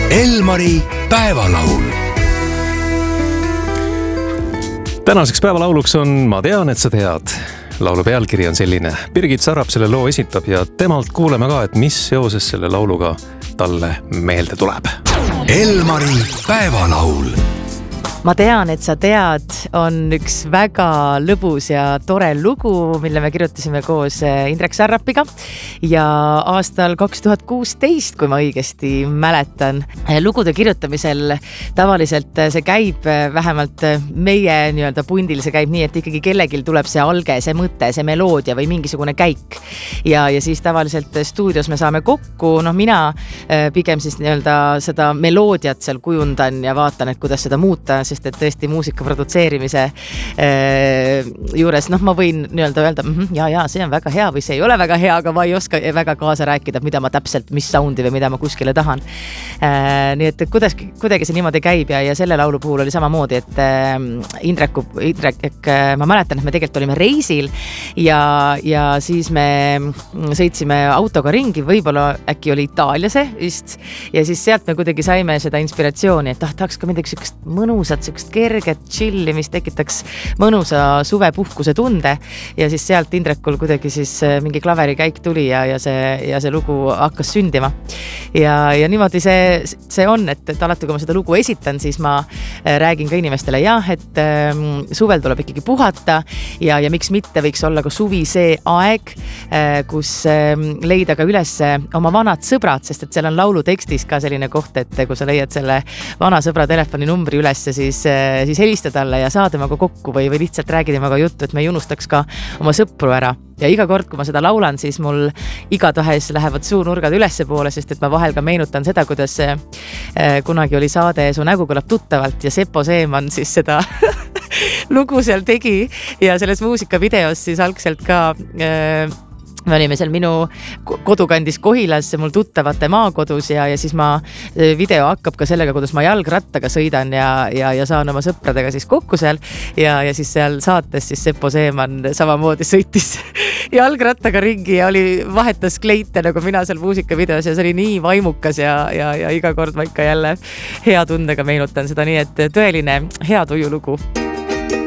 Elmari päevalaul. Tänaseks päevalauluks on Ma tean, et sa tead. Laulu pealkiri on selline. Birgit Sarap selle loo esitab ja temalt kuuleme ka, et mis seoses selle lauluga talle meelde tuleb. Elmari päevalaul. Ma tean, et sa tead on üks väga lõbus ja tore lugu, mille me kirjutasime koos Indrek Sarrapiga ja aastal 2016, kui ma õigesti mäletan. Lugude kirjutamisel tavaliselt see käib vähemalt meie nii-öelda pundil, see käib nii, et ikkagi kellegil tuleb see alge, see mõte, see meloodia või mingisugune käik. Ja siis tavaliselt stuudios me saame kokku, mina pigem siis nii-öelda seda meloodiat seal kujundan ja vaatan, et kuidas seda muuta, sest et tõesti muusika produtseerimise juures, ma võin nii-öelda öelda, ja, see on väga hea või see ei ole väga hea, aga ma ei oska väga kaasa rääkida, mida ma täpselt, mis soundi või mida ma kuskile tahan. Nii et kuidagi see niimoodi käib ja selle laulu puhul oli samamoodi, et Indrek, ma mäletan, et me tegelikult olime reisil ja siis me sõitsime autoga ringi, võib-olla äkki oli Itaaliase vist ja siis sealt me kuidagi saime seda inspiratsiooni, et tahaks ka midagi sükest mõnusat, sükest kerget chilli, mis tekitaks mõnusa suvepuhkuse tunde ja siis sealt Indrekul kuidagi siis mingi klaverikäik tuli ja see lugu hakkas sündima. Ja niimoodi see on, et alati kui ma seda lugu esitan, siis ma räägin ka inimestele et suvel tuleb ikkagi puhata ja miks mitte võiks olla ka suvi see aeg, kus leida ka üles oma vanad sõbrad, sest et seal on laulu tekstis ka selline koht, et kui sa leiad selle vana sõbra telefoninumbri üles, siis helista talle ja saa temaga kokku või lihtsalt räägi temaga juttu, et me ei unustaks ka oma sõpru ära. Ja iga kord, kui ma seda laulan, siis mul igatahes lähevad suunurgad ülesse poole, sest et ma vahel ka meenutan seda, kuidas kunagi oli saade Su nägu kõlab tuttavalt ja Seppo Seeman siis seda lugu seal tegi ja selles muusikavideos siis algselt ka me olime seal minu kodukandis Kohilas, mul tuttavate maakodus ja siis video hakkab ka sellega, kuidas ma jalgrattaga sõidan ja saan oma sõpradega siis kokku seal ja siis seal saates siis Seppo Seeman samamoodi sõitis jalgrattaga ringi ja vahetas kleite nagu mina seal muusikavideos ja see oli nii vaimukas ja iga kord ma ikka jälle hea tundega meenutan seda, nii et tõeline hea tuju lugu.